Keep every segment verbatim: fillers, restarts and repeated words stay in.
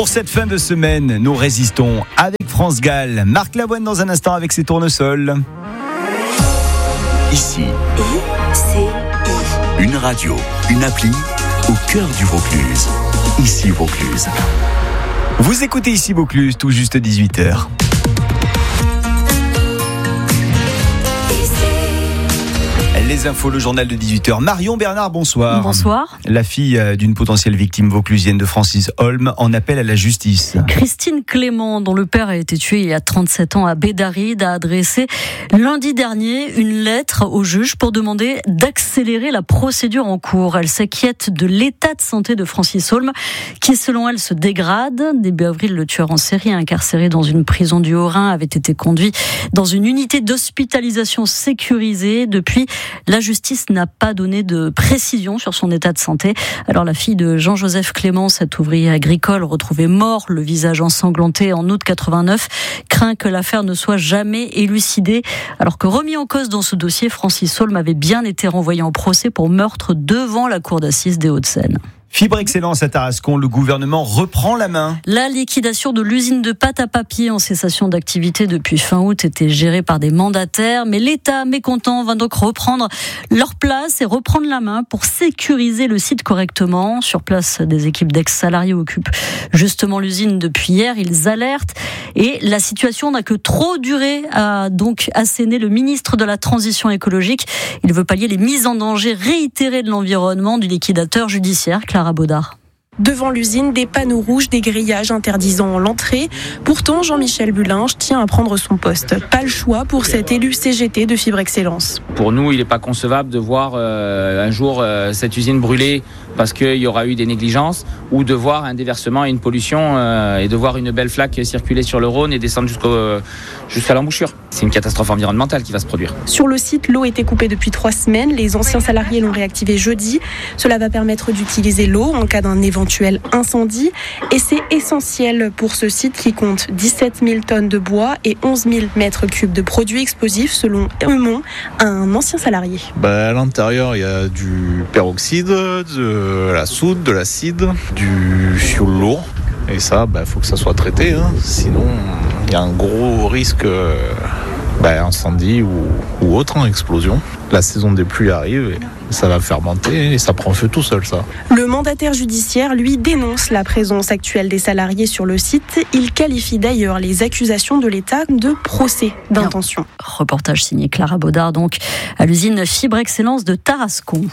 Pour cette fin de semaine, nous résistons avec France Gall. Marc Lavoine dans un instant avec ses tournesols. Ici, une radio, une appli au cœur du Vaucluse. Ici Vaucluse. Vous écoutez Ici Vaucluse, tout juste dix-huit heures. Les infos, le journal de dix-huit heures. Marion Bernard, bonsoir. Bonsoir. La fille d'une potentielle victime vauclusienne de Francis Holm en appelle à la justice. Christine Clément, dont le père a été tué il y a trente-sept ans à Bédarrides, a adressé lundi dernier une lettre au juge pour demander d'accélérer la procédure en cours. Elle s'inquiète de l'état de santé de Francis Holm, qui selon elle se dégrade. Début avril, le tueur en série incarcéré dans une prison du Haut-Rhin avait été conduit dans une unité d'hospitalisation sécurisée. Depuis, la justice n'a pas donné de précision sur son état de santé. Alors la fille de Jean-Joseph Clément, cet ouvrier agricole retrouvé mort, le visage ensanglanté en août quatre-vingt-neuf, craint que l'affaire ne soit jamais élucidée. Alors que remis en cause dans ce dossier, Francis Holm avait bien été renvoyé en procès pour meurtre devant la cour d'assises des Hauts-de-Seine. Fibre Excellence à Tarascon, le gouvernement reprend la main. La liquidation de l'usine de pâte à papier en cessation d'activité depuis fin août était gérée par des mandataires, mais l'État mécontent va donc reprendre leur place et reprendre la main pour sécuriser le site correctement. Sur place, des équipes d'ex-salariés occupent justement l'usine depuis hier. Ils alertent et la situation n'a que trop duré, a donc asséné le ministre de la Transition écologique. Il veut pallier les mises en danger réitérées de l'environnement du liquidateur judiciaire, Clara Baudard. Devant l'usine, des panneaux rouges, des grillages interdisant l'entrée. Pourtant, Jean-Michel Bulinge tient à prendre son poste. Pas le choix pour cet élu C G T de Fibre Excellence. Pour nous, il n'est pas concevable de voir euh, un jour euh, cette usine brûler parce qu'il y aura eu des négligences, ou de voir un déversement et une pollution euh, et de voir une belle flaque circuler sur le Rhône et descendre jusqu'au, euh, jusqu'à l'embouchure. C'est une catastrophe environnementale qui va se produire. Sur le site, l'eau était coupée depuis trois semaines. Les anciens salariés l'ont réactivée jeudi. Cela va permettre d'utiliser l'eau en cas d'un éventuel incendie. Et c'est essentiel pour ce site qui compte dix-sept mille tonnes de bois et onze mille mètres cubes de produits explosifs, selon Eumont, un ancien salarié. Bah, à l'intérieur, il y a du peroxyde, de la soude, de l'acide, du fioul lourd. Et ça, il bah, faut que ça soit traité. Hein. Sinon, il y a un gros risque euh, bah, incendie ou, ou autre, hein, explosion. La saison des pluies arrive et ça va fermenter et ça prend feu tout seul, ça. Le mandataire judiciaire, lui, dénonce la présence actuelle des salariés sur le site. Il qualifie d'ailleurs les accusations de l'État de procès d'intention. Reportage signé Clara Baudard, donc, à l'usine Fibre Excellence de Tarascon.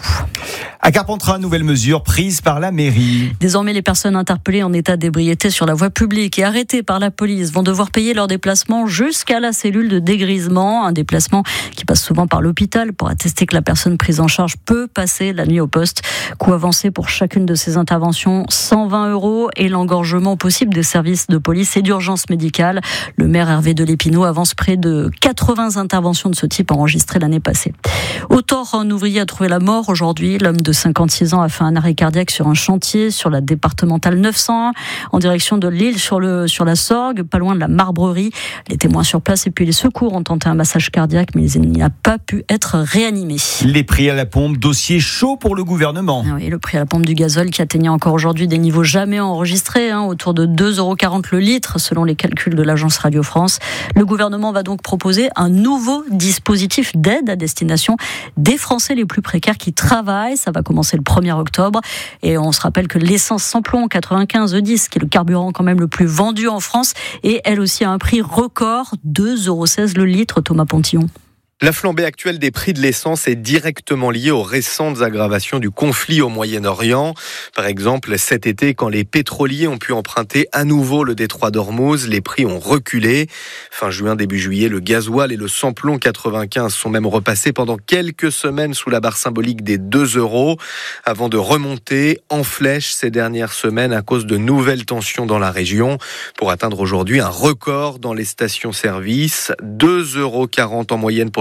À Carpentras, nouvelle mesure prise par la mairie. Désormais, les personnes interpellées en état d'ébriété sur la voie publique et arrêtées par la police vont devoir payer leur déplacement jusqu'à la cellule de dégrisement. Un déplacement qui passe souvent par l'hôpital pour attester que la personne prise en charge peut passer la nuit au poste. Coût avancé pour chacune de ces interventions, cent vingt euros, et l'engorgement possible des services de police et d'urgence médicale. Le maire Hervé Delépinot avance près de quatre-vingts interventions de ce type enregistrées l'année passée. Au Thor, un ouvrier a trouvé la mort aujourd'hui. L'homme de cinquante-six ans a fait un arrêt cardiaque sur un chantier sur la départementale neuf cent un en direction de Lille sur, le, sur la Sorgue, pas loin de la Marbrerie. Les témoins sur place et puis les secours ont tenté un massage cardiaque, mais il n'a pas pu être réanimé. Les prix à la pompe, dossier chaud pour le gouvernement. Ah oui, le prix à la pompe du gazole qui atteignait encore aujourd'hui des niveaux jamais enregistrés, hein, autour de deux euros quarante le litre, selon les calculs de l'agence Radio France. Le gouvernement va donc proposer un nouveau dispositif d'aide à destination des Français les plus précaires qui travaillent. Ça va commencer le premier octobre. Et on se rappelle que l'essence sans plomb quatre-vingt-quinze E dix, qui est le carburant quand même le plus vendu en France, et elle aussi à un prix record, deux euros seize le litre. Thomas Pontillon. La flambée actuelle des prix de l'essence est directement liée aux récentes aggravations du conflit au Moyen-Orient. Par exemple, cet été, quand les pétroliers ont pu emprunter à nouveau le détroit d'Ormuz, les prix ont reculé. Fin juin, début juillet, le gasoil et le samplon quatre-vingt-quinze sont même repassés pendant quelques semaines sous la barre symbolique des deux euros, avant de remonter en flèche ces dernières semaines à cause de nouvelles tensions dans la région, pour atteindre aujourd'hui un record dans les stations-service, deux euros quarante en moyenne pour le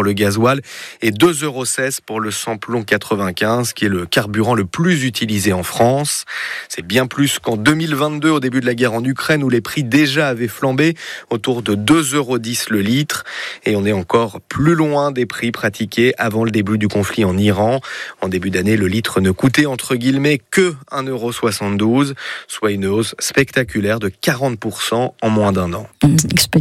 le gasoil et deux euros seize pour le samplon quatre-vingt-quinze, qui est le carburant le plus utilisé en France. C'est bien plus qu'en deux mille vingt-deux, au début de la guerre en Ukraine, où les prix déjà avaient flambé, autour de deux euros dix le litre. Et on est encore plus loin des prix pratiqués avant le début du conflit en Iran. En début d'année, le litre ne coûtait entre guillemets que un euro soixante-douze, soit une hausse spectaculaire de quarante pour cent en moins d'un an.